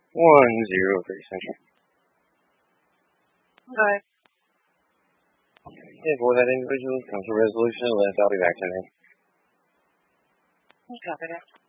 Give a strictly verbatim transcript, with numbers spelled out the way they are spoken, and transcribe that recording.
One zero three Central. Hi. Yeah, for that individual, come to resolution, unless I'll be back tonight. You copy that?